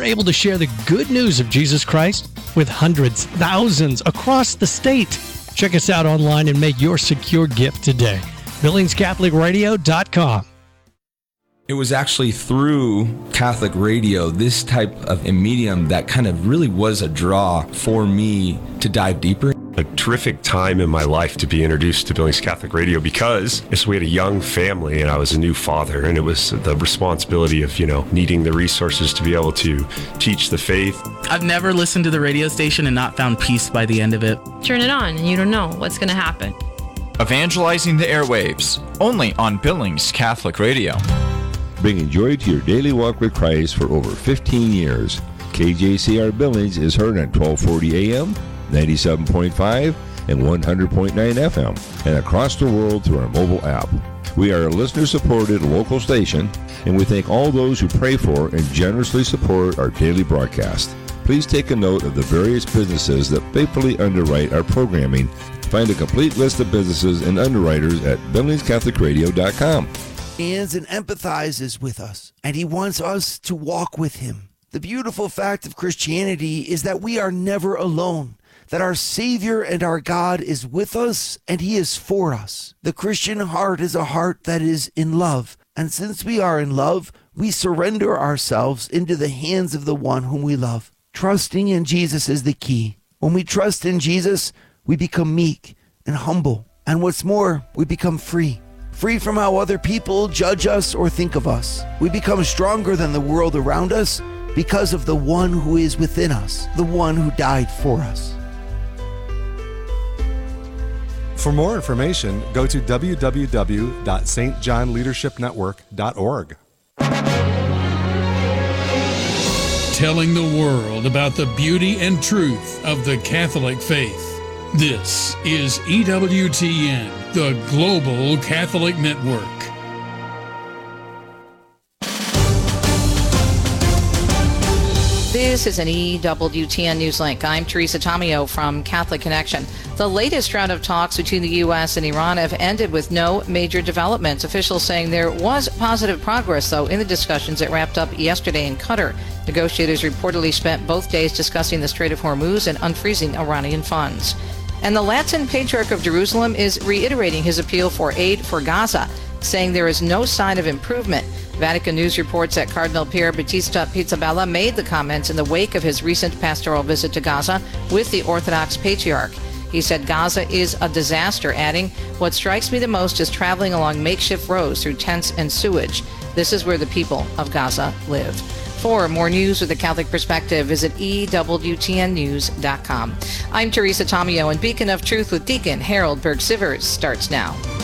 able to share the good news of Jesus Christ with hundreds, thousands across the state. Check us out online and make your secure gift today. BillingsCatholicRadio.com. It was actually through Catholic radio, this type of a medium, that kind of really was a draw for me to dive deeper. A terrific time in my life to be introduced to Billings Catholic Radio because we had a young family and I was a new father, and it was the responsibility of, needing the resources to be able to teach the faith. I've never listened to the radio station and not found peace by the end of it. Turn it on and you don't know what's going to happen. Evangelizing the airwaves, only on Billings Catholic Radio. Bringing joy to your daily walk with Christ for over 15 years. KJCR Billings is heard on 1240 AM, 97.5, and 100.9 FM, and across the world through our mobile app. We are a listener-supported local station, and we thank all those who pray for and generously support our daily broadcast. Please take a note of the various businesses that faithfully underwrite our programming. Find a complete list of businesses and underwriters at BillingsCatholicRadio.com. And empathizes with us, and he wants us to walk with him. The beautiful fact of Christianity is that we are never alone, that our Savior and our God is with us, and he is for us. The Christian heart is a heart that is in love, and since we are in love, we surrender ourselves into the hands of the one whom we love. Trusting in Jesus is the key. When we trust in Jesus, we become meek and humble, and what's more, we become free. Free from how other people judge us or think of us. We become stronger than the world around us because of the one who is within us, the one who died for us. For more information, go to www.stjohnleadershipnetwork.org. Telling the world about the beauty and truth of the Catholic faith. This is EWTN, the Global Catholic Network. This is an EWTN News Link. I'm Teresa Tomeo from Catholic Connection. The latest round of talks between the U.S. and Iran have ended with no major developments. Officials saying there was positive progress, though, in the discussions that wrapped up yesterday in Qatar. Negotiators reportedly spent both days discussing the Strait of Hormuz and unfreezing Iranian funds. And the Latin Patriarch of Jerusalem is reiterating his appeal for aid for Gaza, saying there is no sign of improvement. Vatican News reports that Cardinal Pier Battista Pizzaballa made the comments in the wake of his recent pastoral visit to Gaza with the Orthodox Patriarch. He said Gaza is a disaster, adding, "What strikes me the most is traveling along makeshift roads through tents and sewage. This is where the people of Gaza live." For more news with a Catholic perspective, visit EWTNnews.com. I'm Teresa Tomeo, and Beacon of Truth with Deacon Harold Berg-Sivers starts now.